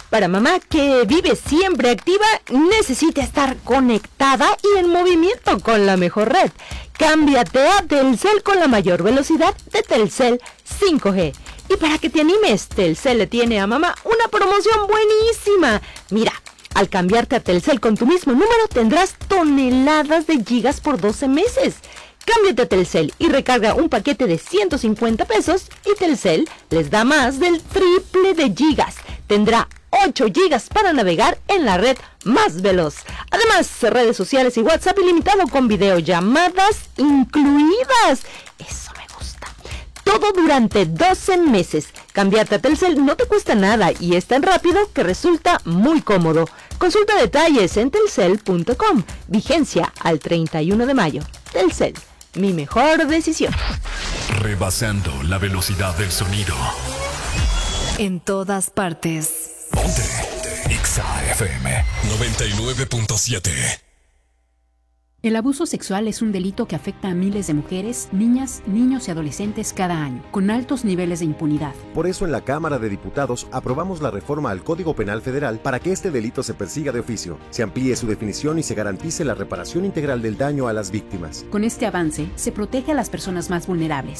Para mamá que vive siempre activa, necesita estar conectada y en movimiento con la mejor red. Cámbiate a Telcel con la mayor velocidad de Telcel 5G. Y para que te animes, Telcel le tiene a mamá una promoción buenísima. Mira, al cambiarte a Telcel con tu mismo número tendrás toneladas de gigas por 12 meses. Cámbiate a Telcel y recarga un paquete de 150 pesos y Telcel les da más del triple de gigas. Tendrá 8 gigas para navegar en la red más veloz. Además, redes sociales y WhatsApp ilimitado con videollamadas incluidas. Eso me gusta. Todo durante 12 meses. Cambiarte a Telcel no te cuesta nada y es tan rápido que resulta muy cómodo. Consulta detalles en telcel.com. Vigencia al 31 de mayo. Telcel, mi mejor decisión. Rebasando la velocidad del sonido. En todas partes. Ponte Exa FM 99.7. El abuso sexual es un delito que afecta a miles de mujeres, niñas, niños y adolescentes cada año, con altos niveles de impunidad. Por eso en la Cámara de Diputados aprobamos la reforma al Código Penal Federal para que este delito se persiga de oficio, se amplíe su definición y se garantice la reparación integral del daño a las víctimas. Con este avance, se protege a las personas más vulnerables,